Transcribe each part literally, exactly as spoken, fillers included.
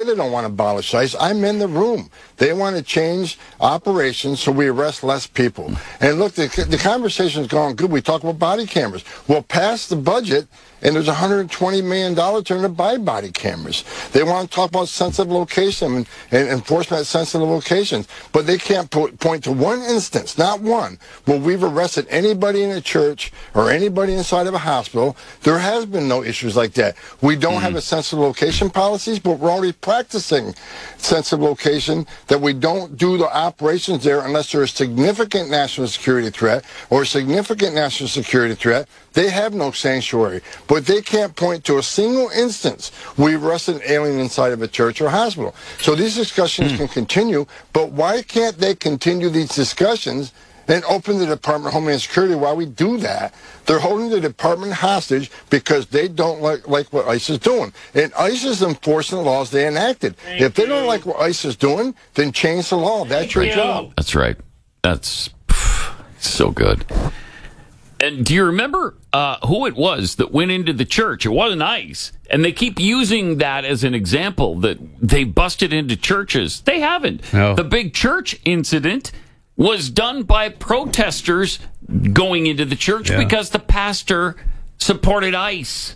they don't want to abolish ICE. I'm in the room. They want to change operations so we arrest less people. And look, the, the conversation's going good. We talk about body cameras. We'll pass the budget, and there's one hundred twenty million dollars turn to buy body cameras. They want to talk about sensitive location and, and enforcement at sensitive locations, but they can't po- point to one instance, not one, where we've arrested anybody in a church or anybody inside of a hospital. There has been no issues like that. We don't mm-hmm. have a sensitive location policies, but we're already practicing sensitive location, that we don't do the operations there unless there's a significant national security threat or a significant national security threat. They have no sanctuary, but they can't point to a single instance we've arrested an alien inside of a church or hospital. So these discussions mm. can continue, but why can't they continue these discussions and open the Department of Homeland Security while we do that? They're holding the department hostage because they don't like, like what ICE is doing. And ICE is enforcing the laws they enacted. Thank if they you. don't like what ICE is doing, then change the law. That's Thank your you. job. That's right. That's pff, so good. And do you remember uh, who it was that went into the church? It wasn't ICE. And they keep using that as an example, that they busted into churches. They haven't. No. The big church incident was done by protesters going into the church yeah. because the pastor supported ICE.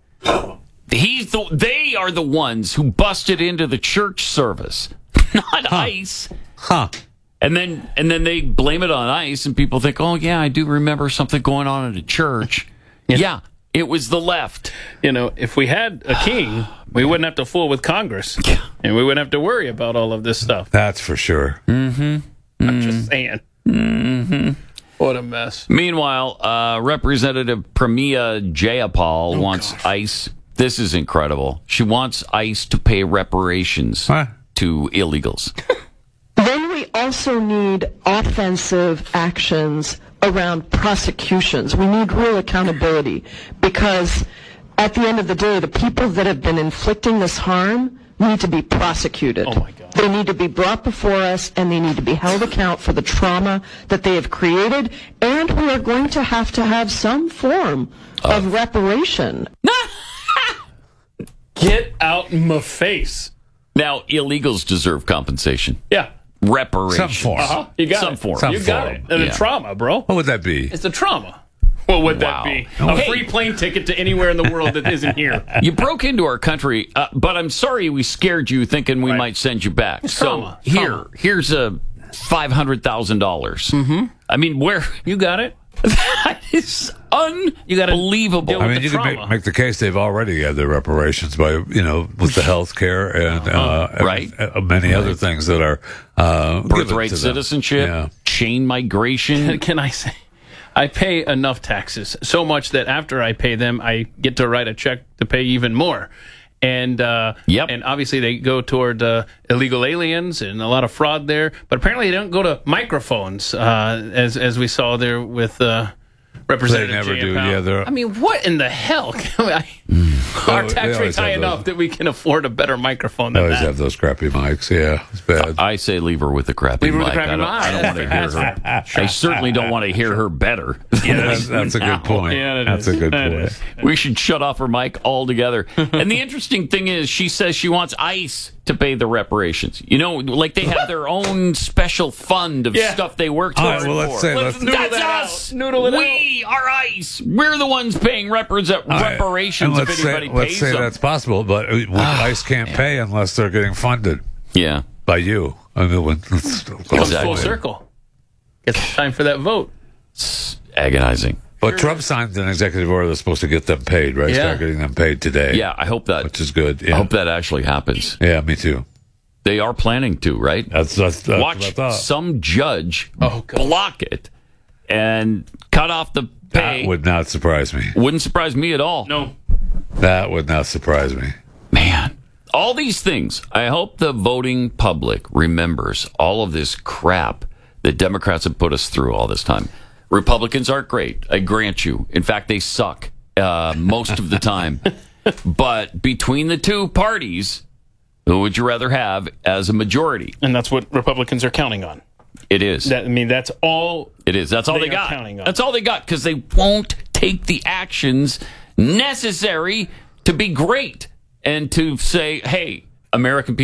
He's the, they are the ones who busted into the church service, not huh. ICE. Huh. And then and then they blame it on ICE, and people think, oh, yeah, I do remember something going on at a church. Yeah, yeah it was the left. You know, if we had a king, we wouldn't have to fool with Congress, and we wouldn't have to worry about all of this stuff. That's for sure. Mm-hmm. I'm just saying. Mm-hmm. What a mess. Meanwhile, uh, Representative Pramila Jayapal oh, wants gosh. ICE. This is incredible. She wants ICE to pay reparations huh? to illegals. Then we also need offensive actions around prosecutions. We need real accountability, because at the end of the day, the people that have been inflicting this harm need to be prosecuted. Oh my God. They need to be brought before us, and they need to be held account for the trauma that they have created, and we are going to have to have some form uh. of reparation. Get out in my face. Now, illegals deserve compensation. Yeah. Reparation. Some form. Uh-huh. You got Some it. form. Some you got form. it. And yeah. a trauma, bro. What would that be? It's a trauma. What would wow. that be? Oh, a hey. free plane ticket to anywhere in the world that isn't here. You broke into our country, uh, but I'm sorry we scared you thinking we right. might send you back. It's so trauma. here, trauma. here's a five hundred thousand dollars. Mm-hmm. I mean, where... You got it. That is unbelievable. I mean, you can make, make the case they've already had their reparations by, you know, with the health care and uh, right. uh, many right. other things that are uh, birthright citizenship, yeah. chain migration. Can I say, I pay enough taxes, so much that after I pay them, I get to write a check to pay even more. And uh, yep. and obviously they go toward uh, illegal aliens and a lot of fraud there. But apparently they don't go to microphones, uh, as as we saw there with uh, Representative They never J. do. Powell. Yeah, they're... I mean, what in the hell? I, our They tax always rate's high have enough those. that we can afford a better microphone They than always that. have those crappy mics. Yeah, it's bad. I say leave her with the crappy Leave her mic. with the crappy I don't, mic. I don't want to hear her. I certainly don't want to hear her better. Yeah, that's, that's a good point. Yeah, that's is. a good That point. is. We should shut off her mic altogether. And the interesting thing is, she says she wants ICE to pay the reparations. You know, like they have their own special fund of Yeah. stuff they work All toward. right, well, let's for. say- Let's let's- noodle That's that us. out. Noodle it we are ICE. We're the ones paying represent All right. reparations And if let's anybody say, pays let's say them. that's possible, but we- ICE can't pay unless they're getting funded Yeah. by you. I mean, when, Goes Exactly. full circle. It's time for that vote. It's agonizing. But Trump signed an executive order that's supposed to get them paid, right? Yeah. Start getting them paid today. Yeah, I hope that. Which is good. Yeah. I hope that actually happens. Yeah, me too. They are planning to, right? That's, that's, that's what I Watch thought. some judge Oh, God. block it and cut off the pay. That would not surprise me. Wouldn't surprise me at all. No. That would not surprise me. Man, all these things. I hope the voting public remembers all of this crap that Democrats have put us through all this time. Republicans aren't great, I grant you. In fact, they suck uh, most of the time. But between the two parties, who would you rather have as a majority? And that's what Republicans are counting on. It is. That, I mean, that's all. It is. That's all they they, are got. counting on. That's all they got, because they won't take the actions necessary to be great and to say, hey, American people.